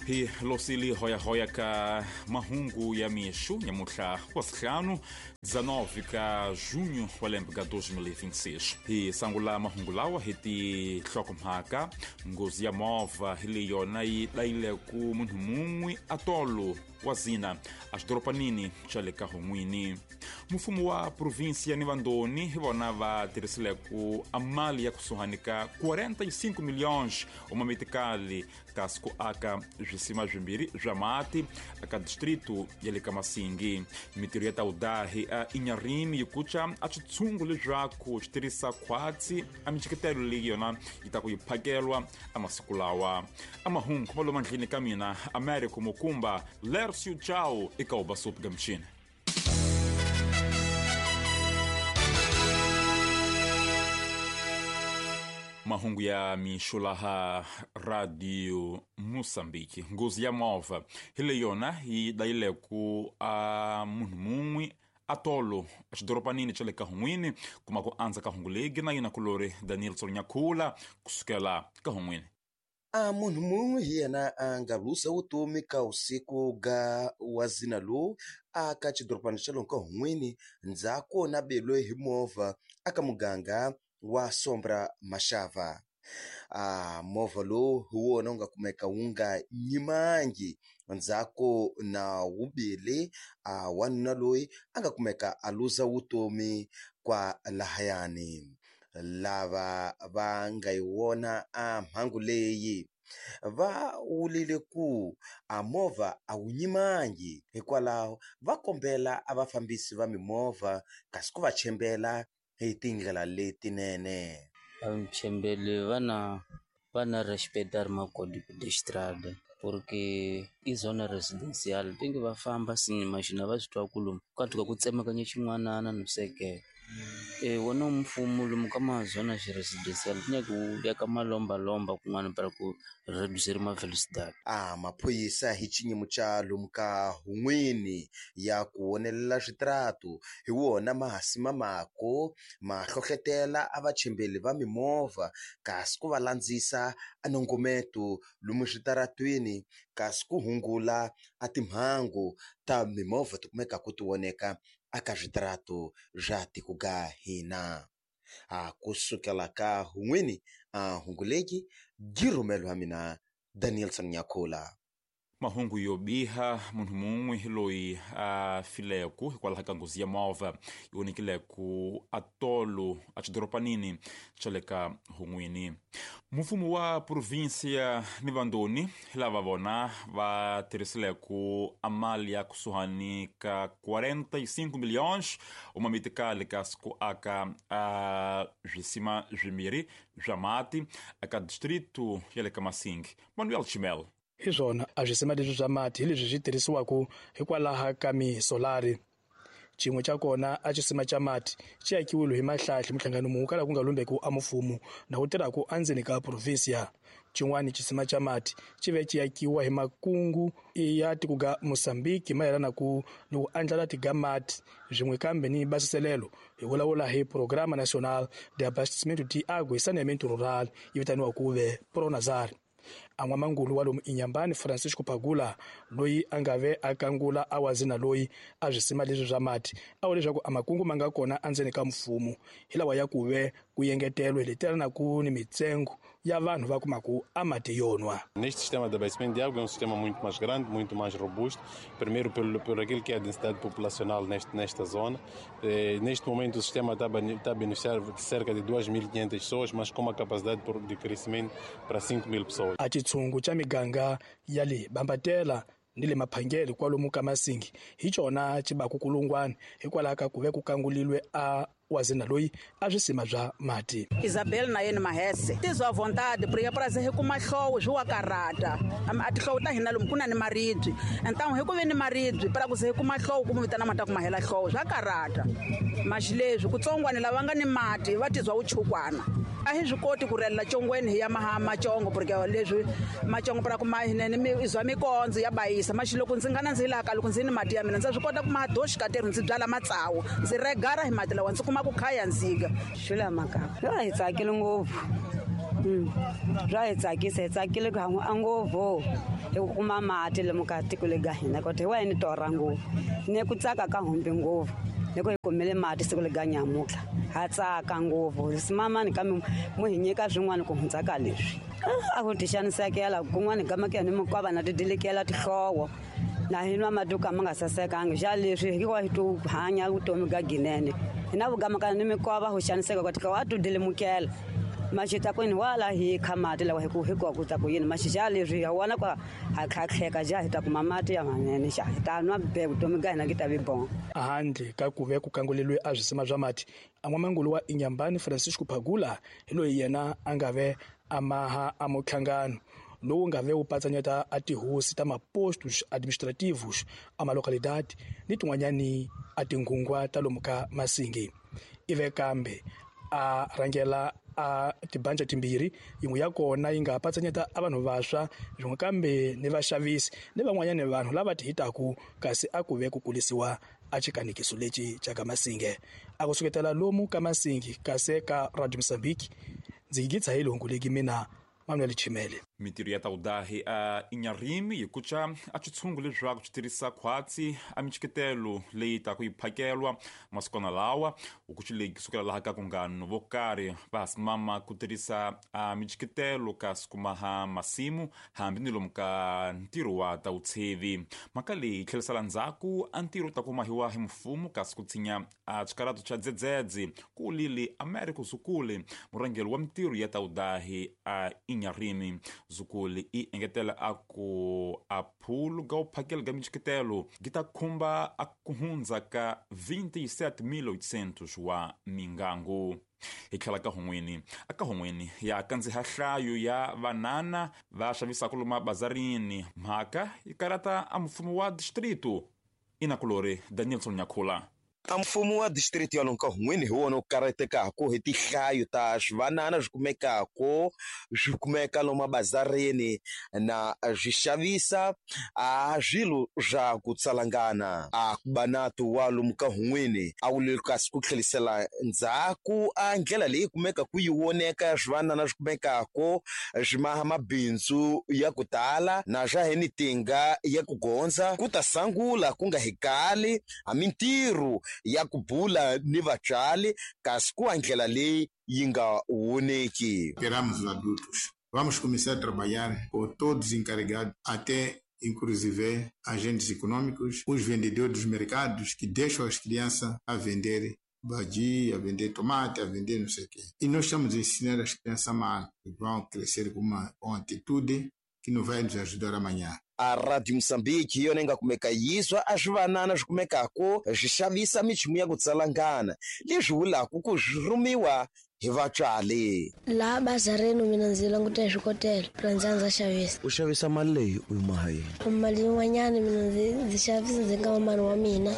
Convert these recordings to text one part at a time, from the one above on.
Hi losili hoya ka mahungu ya mishu nyamuhla wasihlanu 19 ka junho wa lembe ka 2026. Hi sangula mahungu lawa hiti hloko mhaka ngozi ya mova hili yona yi laile ku munhu mumwi atolo wazina axidoropanini chale ka hongwini. Mufumu wa provinsia ni Vandoni hivona va tirisile ku amali ya kusuhanika 45 milhões uma metikali kasku aka visima vimbiri vya mati aka distrito ya Likamasingi. Mitiru ya taudahi a Inharime yikucha achitsungu jaku chitirisa kwatsi amichikitelo ligiyona itaku yiphakelwa amasikulawa. Amahungu malo mandlini kamina Americo Mukumba Lercio Chao ikauba supga mchine. Mahungu ya mishulaha Radio Moçambique. Ngozi ya mova hile yona hi daile ku munhu mumwi atolo axidoropanini chale kahongwini kuma ku anza kahongulegi na yina kulori Daniel Tsonyakula kusukela kahongwini. Munhu mumwe hiyana angalusa utumi ka usiku ga wazina lo aka chidoropani chalo kahongwini ndzako na belo hi mova aka muganga wa Sombra Mashava. Mova lo huona unga kumeka unga nyimanji nzako na ubele wanuna loi anga kumeka aluza utomi kwa lahayani. Lava vanga iwona mhangu leyi va ulile ku mova awunyimanji hikwalaho vakombela abafambisi va mimova kasi ku va chembela hi tindlela letinene. Chembele vana respeitar makodigo de estrada porque i zona residencial tinge va famba sinye mashina va switwa kulumu katuka ku tsemakanya xin'wanana no seke wona mfumo lomu ka mazona residencial tinyaku ya ka malomba kun'wana para ku reduce ma velocidade. Maphoyisa hi chinyimu cha lomu ka hungwini ya kuonelela switrato hi wona mahasima mako ma hlohletela avachembeli va mimova kasi ku va landzisa anongometo lomu switaratwini kasi ku hungula timhangu ta mimova tikumeka ku tioneka aka switrato swa tiko ga hina. Kusukela ka hungwini hunguleki girumelwa mina Daniel Tsonyakula. Mahungu yobiha munhu mumwe loyi fileku hikwalaha ka ngozi ya mova yonikile ku atolo achidoropanini chale ka hongwini. Mufumu wa provinsia ni Vandoni lava vona va tirisile ku amali ya kusuhanika 45 milhões uma metikali kasku aka visima vimiri vya mati aka distrito ya Likamasingi. Manuel Chimel. Izona azwisima leswi swa mati hi leswi swi tirhisiwaku hikwalaha ka misolari. Chimwe cha kona a xisima cha mati xi akiwile hi mahlahli muhlangano mun'we kala ku nga lumbeku amufumu na ku tirhaku andzeni ka provinsia. Cin'wani xisima cha mati xi ve xi akiwa hi makungu ya tiko ga Moçambique mayelana ku loko andlala tiga mati bzimwe kambe ni basiselelo hi vulavula hi Programa Nacional de Abastecimento de Água e Saneamento Rural yi vitaniwa ku ve PRONASAR. An'wamangulu wa lomu Inyambani Francisco Pagula loyi anga ve akangula awazina loyi azwisima leswi swa mati awu leswaku amakungu manga kona andzeni ka mfumo hilawa ya ku ve ku yengetelwe letelana ku ni mitsengo ya vanhu va kumaku amati yonwa. Neste sistema de abastecimento de água é sistema muito mais grande, muito mais robusto, primeiro por aquilo que é a densidade populacional nesta zona. Neste momento o sistema está a beneficiar cerca de 2.500 pessoas, mas com uma capacidade de crescimento para 5.000 pessoas. A chitsungu cha miganga ya le Bambatela ni le Maphangeli kwalomu ka Masingi hi chona chibakukulungwana hikwalaha ka ku ve ku kangulilwe wazina loyi azwisima bya mati. Isabel na yena mahese tizwa vontade priya praze hi kuma hlowo zwa karata atihlowo ta hina lomu kuna ni maridzi então hi ku ve ni maridzi para ku se hi kuma hlowo ku vitana mata ku mahela hlowo zwa karata maxilezwi ku tsongwana lava nga ni mati va tizwa uchukwana a hi swi koti ku rela congweni hi ya macongo porque leswi macongo para ku mahinene izwa mikondzo ya bayisa maxiloko ndzi nga na ndzi laka loko ndzi ni mati ya mina ndzi swi kota ku madoshi kateri ndzi byala matsawu ndzi regara hi mati lawa ndzi kuma ku khaya ndziga xula makaka hi tsakile ngopfu Bya hi tsakile ngopfu hi ku kuma mati lomu ka tiko le ka hina koti hi wa ni torha ngopfu ni ku tsaka ka humbi ngopfu loko hi kumile mati siku le ka nyamutlha ha tsaka ngopfu simamani kambe mu hi nyika swin'wana ku hundza ka leswi a ku ti xanisekela kun'wana ka makeni mikwava na ti dilekela tihlowo na hi nwa maduka ma nga sasekanga xa leswi hi wa hi to hanya vutomi ka ginene hi na vugamakana ni mikwava ho xaniseka ka tika wa tu dilemukela mashita kwini wala hi khamati lawa hi ku ku ta ku yini mashisha leswi ya wona kwa ha khakhleka ja hi ta kuma mati ya manene xa hi ta nwa be vutomi ka hina kita bibon handle ka ku ve ku kangolelwe a zwisima bya mati an'wamangulu wa Inyambani Francisco Phagula hi loyi yena a nga ve amaha a mutlhangano lowu nga ve wu patsanyeta a tihosi ta mapostos administrativos a malocalidade ni tin'wanyani a tinghungwa ta lomu ka Masingi ive kambe a rangela a tibanja timbirhi yin'we ya kona yi nga patsanyeta a vanhu vaswa yin'we kambe ni vaxavisi ni van'wanyani vanhu lava ti hitaku kasi a ku ve ku kulisiwa a chikanikiso lexi xa ka Masinge a ku suketela lomu ka Masingi kasi ka Radio Mozambique ndzi gitsa hi longoleki mina Manuel Chimele mintirho ya taudahi a Inyarimi hi kuca a switshungu leswaku swi tirhisa khwatsi a michiketelo leyi ta ku yi phakelwa masikwana lawa ku leyi kusukela laha ka ku nga no vo karhi va hasimama ku tirhisa a michiketelo kasi kumaha masimu hambi ni lomu ka ntirho wa ta utshevi mhaka leyi tlherisela ndzhaku a ntirho ta kumahiwa hi mfumo kasi ku tshinya a swikarato swa dzedzedze ku lili America Zukule murhangeri wa mintirho ya taudahi a Inyarimi Zukuli i engetela a ku a phulu ga uphakela ga michiketelo gita khumba a kuhundza ka 27,800 wa mingangu hi tlhela ka hon'wini ya kandziha hlayo ya vanana va xavisaka lomu mabazarini mhaka yi karata a mfumo wa distrito inakulori Danielson Nyakhula a mfumo wa district ya lonka hun'wini hi wona u karatekaku hi tihlayo ta swivanana swi kumeka lomu mabazarini na swixavisa a zwilo swa ku tsalangana a kubanatu wa lomu ka hun'wini a wu kasi ku tlhelisela ndzhaku a ndlela leyi kumeka ku yi woneka swivanana swi kumekako swimaha mabindzu ya ku tala na swa heni tinga ya ku gondza ku ta sangula ku nga hikali a mintirho ya ku bula ni vatswali kasi ku ndlela leyi yi nga woneki. Esperamos os adultos. Vamos começar a trabalhar com todos os encarregados, até inclusive agentes econômicos, os vendedores dos mercados que deixam as crianças a vender badia, a vender tomate, a vender não sei o quê. E nós estamos a ensinar as crianças mal, que vão crescer com uma atitude que não vai nos ajudar amanhã. A Rádio Moçambique yona inga kumeka yiswa a swivanana swi kumekako swi xavisa michumu ya ku tsalangana leswi vulaka ku rhumiwa hi vatswali. Laha bazareni mina ndzi languta hi swikotela rhandza ndza xavisa. U xavisa mali leyi u yi maha yini? Mali yin'wanyana mina ndzi xavisa ndzi nga mani wa mina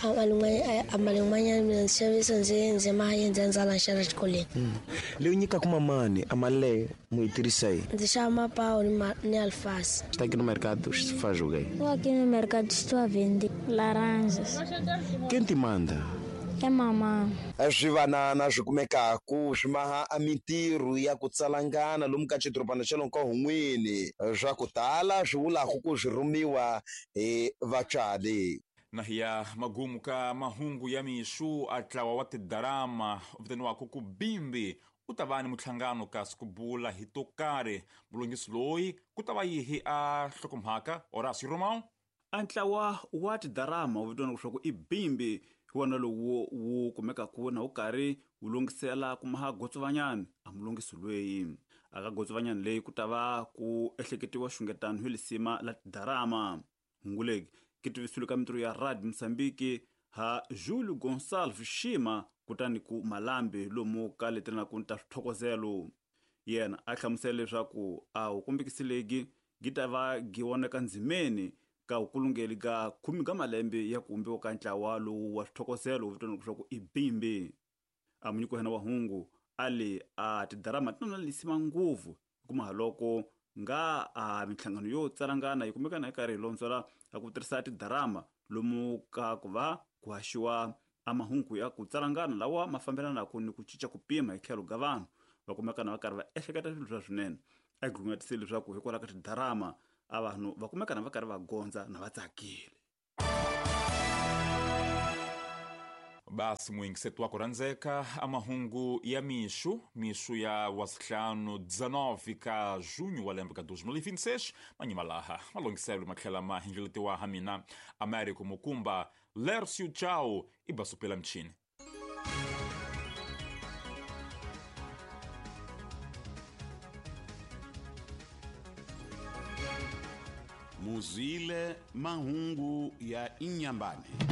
a mali yin'wanyana mina ndzi xavisa ndzi maha yini ndzi na xana xikoleni. Leyi nyikaka mamani a mali leyi mu yi tirhisa yini? Ndzi xava mapawu ni alface. Está aqui no mercado, se faz o quê? Estou aqui no mercado, estou a vender laranjas. Quem te manda? É mamãe. Swivanana swi kumekaka swimaha a mintirho ya ku tsalangana lomu ka xidorobana xa lonka hun'wini swa ku tala swi vulaka ku swi rhumiwa hi vatswali. na hiya magumu ka mahungu ya mixu a tlawa wa tidarama vitaniwaka ku bimbi u ta va ni mutlhangano kasi ku bula hi to karhi mulongisi loyi ku ta va yihi a hlokomhaka Horacio Romão a ntlawa wa tidarama wu vitaniwaka leswaku i bimbi hi wona lowu wu kumekaku na wu karhi wu longisela ku maha gotsovanyani a mulongisi loyi aka gotsovanyani leyi ku ta va ku ehleketiwa xungetano hi lisima la tidarama hungu legi ki tivisiwile ka mintirho ya Radio Mozambique ha Júlio Gonçalves Shima kutani ku Malambe lomu ka letiranaku ta swithokozelo yena a hlamusela leswaku a hukumbekisi legi gi ta va gi woneka ndzimeni ka ukulungeli ka 10 ka malembe ya kumbiwa ka ntlawa lowu wa swithokozelo vitaniwaka leswaku i bimbi a munyiko hena wa hungu ali a tidarama ti na lisima ngopfu hikumaha loko nga a minhlangano yo tsalangana yi kumeka na yi karhi hi lontswela a ku tirhisa tidarama lomu ka ku va ku haxiwa a mahungu ya ku tsalangana lawa ma fambelanaka ni ku cinca ku pima hi tlhelo ka vanhu va kumeka na va karhi va ehleketa swilo swa swinene a hi kunguhatisile leswaku hikwalaho ka tidrama a vanhu va kumeka na va karhi va gondza na va tsakile. basi muingiseti wako rhandzeka a mahungu ya mixu ya wasihlanu 19 ka junho wa lembe ka 2026 manyima laha malongiselo matlhela ma hindleletiwa ha mina Americo Mukumba Lercio Chao i basupela mchini. Muzile mahungu ya Inyambane.